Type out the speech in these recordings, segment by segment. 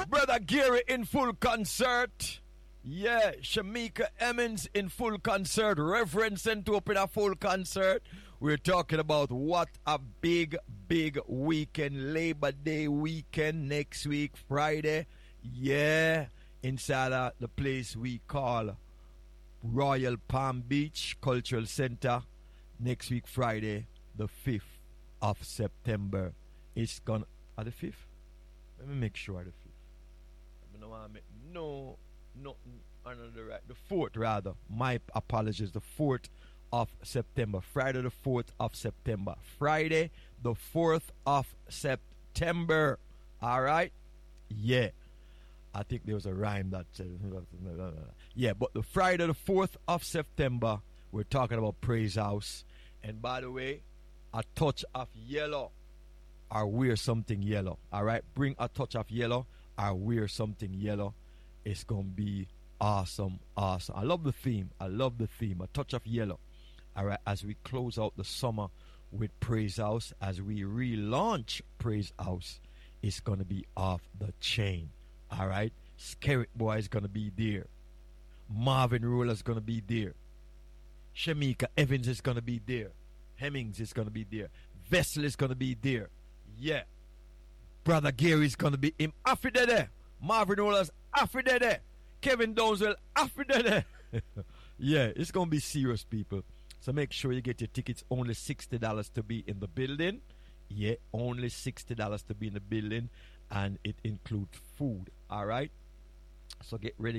Brother Gary in full concert. Yeah, Shamika Emmons in full concert. Reverend Sentope in a full concert. We're talking about what a big weekend. Labor Day weekend next week, Friday. Yeah, inside of the place we call Royal Palm Beach Cultural Center. Next week, Friday, the 5th of September. It's gonna... the 5th? Let me make sure the 5th. I don't want to make... No, the 4th rather. My apologies. The 4th of September. Friday the 4th of September. Friday the 4th of September. Alright? Yeah. I think there was a rhyme that said... Yeah, but the Friday the 4th of September, we're talking about Praise House. And by the way, a touch of yellow or wear something yellow. Alright? Bring a touch of yellow or wear something yellow. It's going to be awesome. I love the theme. A touch of yellow. Alright, as we close out the summer with Praise House, as we relaunch Praise House, it's going to be off the chain. Alright? Skerritt Boy is going to be there. Marvin Roller is going to be there. Shamika Evans is going to be there. Hemmings is going to be there. Vessel is going to be there. Yeah. Brother Gary is going to be him. Afrida there. Marvin Roller's Afrida there. Kevin Downswell Afrida there. Yeah, it's going to be serious, people. So make sure you get your tickets. Only $60 to be in the building. Yeah, only $60 to be in the building. And it includes food. Alright? So get ready.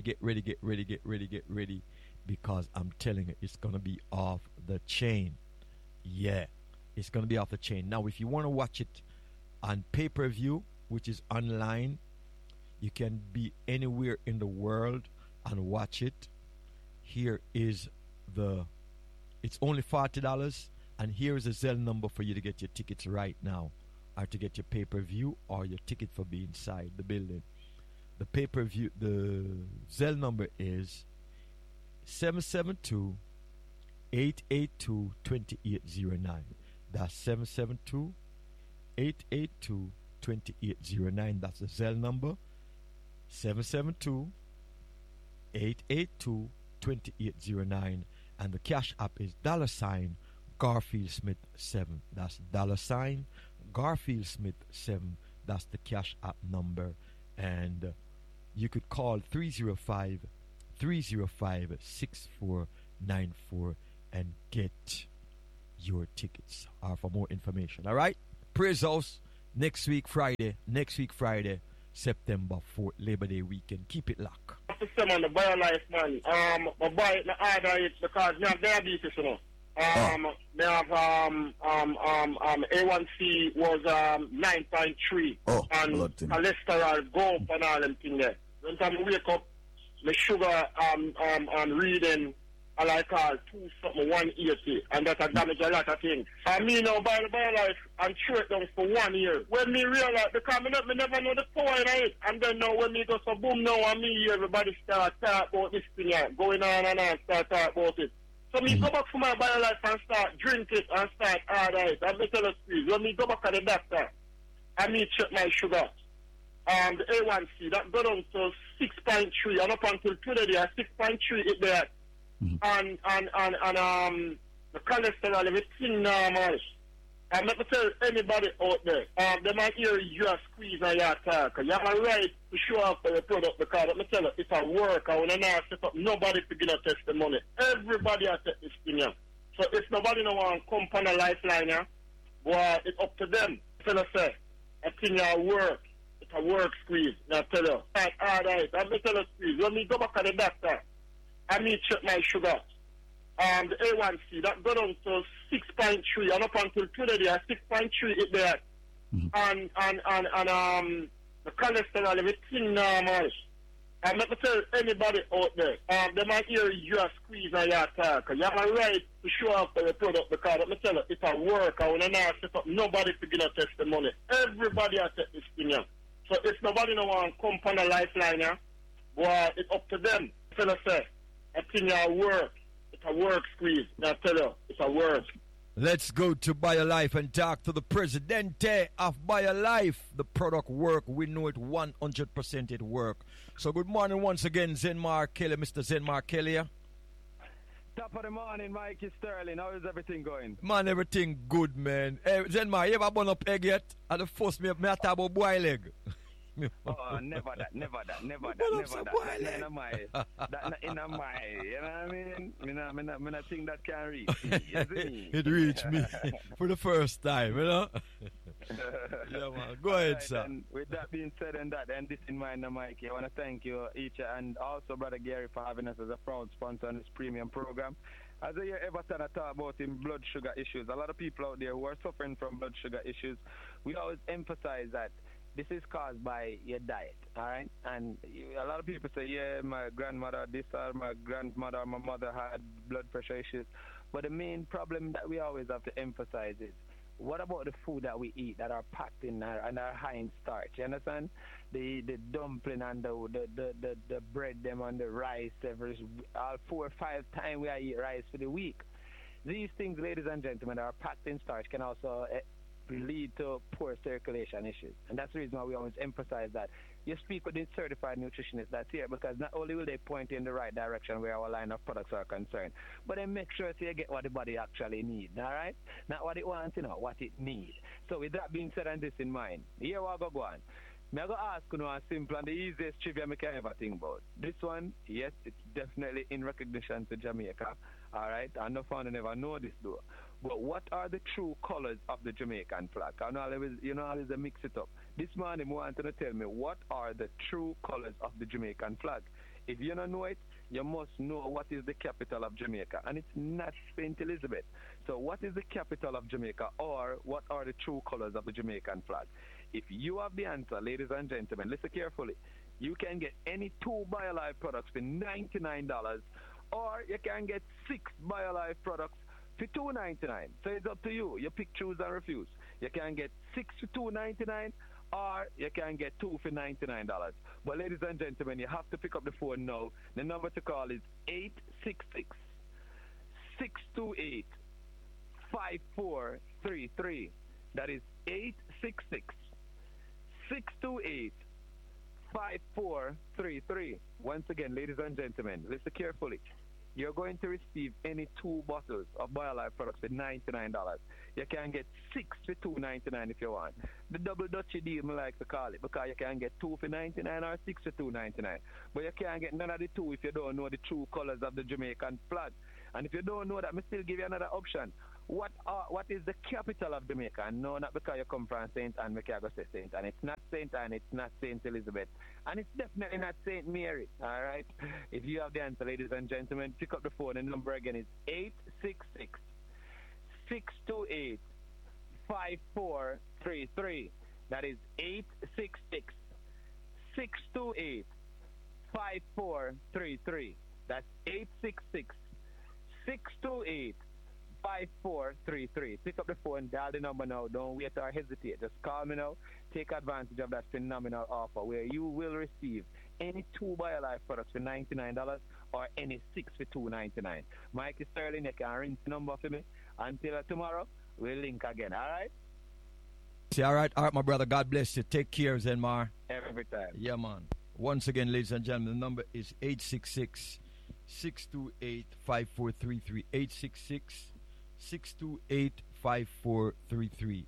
Because I'm telling you, it's going to be off the chain. Yeah, it's going to be off the chain. Now, if you want to watch it on pay-per-view, which is online, you can be anywhere in the world and watch it. Here is it's only $40, and here is a Zelle number for you to get your tickets right now, or to get your pay-per-view or your ticket for being inside the building. The pay-per-view, the Zelle number is 772-882-2809. That's 772-882-2809. That's the Zelle number. 772-882-2809. And the cash app is $Garfield Smith 7. That's $Garfield Smith 7. That's the cash app number. And you could call 305-6494 and get your tickets for more information. Alright? Praise House next week Friday, September 4th, Labor Day weekend. Keep it locked. System on the BioLife, man. My boy the order it because me have diabetes, you know. Me have A1C was 9.3 and cholesterol go up and all them thing there. When time I wake up, my sugar reading I like 180, and that damage a lot of things. And me now by the BioLife and straight down for 1 year. When me realize, because me never know the power in it, and then now when me go so boom now and me hear everybody start talk about this thing here, going on and on, start talk about it. So me go back for my BioLife and start drink it and start order it. And me tell us please, when me go back to the doctor, and me check my sugar. The A1C, that go down to 6.3, and up until today they are 6.3 it there. And the cholesterol, everything normal. And let me tell anybody out there, they might hear you are squeeze on your talk. You have a right to show off for your product because let me tell you, it's a work. I want to not set up nobody to get a testimony. Everybody has set this thing here. So if nobody no want to come on a lifeline here, boy, it's up to them. Tell us, say, a thing here work. It's a work squeeze. Now tell you, alright, let me tell you, squeeze. When me go back to the doctor, I need to check my sugar. The A1C, that go down to 6.3, and up until today they are 6.3 it there. And the cholesterol, everything normal. And let me tell anybody out there, they might hear you are squeeze on your talk. You have a right to show off for your product because let me tell you, it's a work. I want to not set up nobody to get a testimony. Everybody has set this thing here. So if nobody no want to come on a lifeline here, boy, it's up to them. Tell us, say, a thing here work. It's a work squeeze. Now tell you, it's a work. Let's go to BioLife and talk to the Presidente of BioLife. The product work, we know it 100% it work. So good morning once again, Zenmar Kelly, Mr. Zenmar Kelly. Top of the morning, Mikey Sterling. How is everything going? Man, everything good, man. Hey, Zenmar, you ever burn up egg yet? At the first, me talk about boiled egg. Oh, never that. That in my, you know what I mean? Me not think that can reach. It reached me for the first time, you know? Yeah, man. Go ahead, sir. And with that being said and this in mind, Mikey, I want to thank you each and also Brother Gary for having us as a proud sponsor on this premium program. As I hear Everton talk about in blood sugar issues, a lot of people out there who are suffering from blood sugar issues, we always emphasize that this is caused by your diet, all right? And a lot of people say, yeah, my grandmother this or my grandmother or my mother had blood pressure issues. But the main problem that we always have to emphasize is, what about the food that we eat that are packed in and are high in starch? You understand? The dumpling and the bread them and the rice all 4 or 5 times we eat rice for the week. These things, ladies and gentlemen, that are packed in starch can also lead to poor circulation issues. And that's the reason why we always emphasize that you speak with the certified nutritionist that's here, because not only will they point you in the right direction where our line of products are concerned, but they make sure you get what the body actually needs, all right? Not what it wants, what it needs. So with that being said and this in mind, here we go on. I'm going to ask you a simple and the easiest trivia I can ever think about. This one, yes, it's definitely in recognition to Jamaica, all right? I know fun never know this though. But what are the true colors of the Jamaican flag? I know always a mix it up. This morning, I wanted to tell me what are the true colors of the Jamaican flag. If you don't know it, you must know what is the capital of Jamaica. And it's not St. Elizabeth. So what is the capital of Jamaica, or what are the true colors of the Jamaican flag? If you have the answer, ladies and gentlemen, listen carefully. You can get any 2 BioLife products for $99, or you can get 6 BioLife products for $2.99. So it's up to you. You pick, choose, and refuse. You can get 6 for $2.99, or you can get 2 for $99. But ladies and gentlemen, you have to pick up the phone now. The number to call is 866-628-5433. That is 866-628-5433. Once again, ladies and gentlemen, listen carefully. You're going to receive any 2 bottles of BioLife products for $99. You can get 6 for $2.99 if you want. The double Dutchy deal, I like to call it, because you can get 2 for $99 or 6 for $2.99. But you can't get none of the 2 if you don't know the true colors of the Jamaican flag. And if you don't know that, I still give you another option. What is the capital of Jamaica? No, not because you come from St. Anne, because I go say St. Anne. It's not St. Anne, it's not St. Elizabeth. And it's definitely not St. Mary, all right? If you have the answer, ladies and gentlemen, pick up the phone. The number again is 866-628-5433. That is 866-628-5433. That's 866-628-5433. Pick up the phone, dial the number now. Don't wait or hesitate. Just call me now. Take advantage of that phenomenal offer where you will receive any 2 BioLife products for $99 or any 6 for $2.99. Mikey Sterling, you can ring the number for me. Until tomorrow, we'll link again. All right? All right, my brother. God bless you. Take care, Zenmar. Every time. Yeah, man. Once again, ladies and gentlemen, the number is 866-628-5433. 866-628-5433.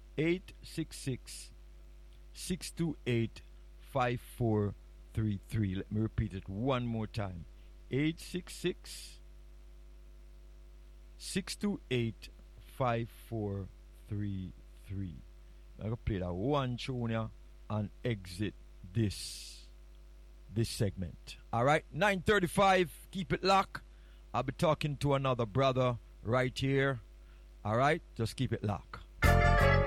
866-628-5433. Let me repeat it one more time. 866-628-5433. I'm going to play that one tune here and exit this segment. All right, 9:35. Keep it locked. I'll be talking to another brother right here. All right, just keep it locked.